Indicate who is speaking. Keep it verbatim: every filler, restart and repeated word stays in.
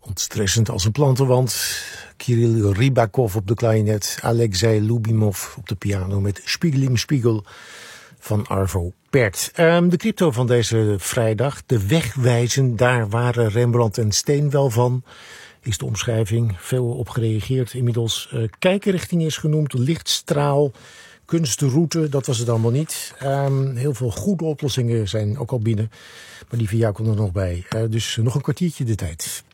Speaker 1: Ontstressend als een plantenwand. Kirill Rybakov op de klarinet. Alexei Lubimov op de piano met Spiegel im Spiegel van Arvo Pärt. Um, de crypto van deze vrijdag. De wegwijzen, daar waren Rembrandt en Steen wel van. Is de omschrijving. Veel op gereageerd inmiddels. Uh, kijkenrichting is genoemd. Lichtstraal. Kunstroute, dat was het allemaal niet. Um, heel veel goede oplossingen zijn ook al binnen. Maar die van jou komt er nog bij. Uh, dus nog een kwartiertje de tijd.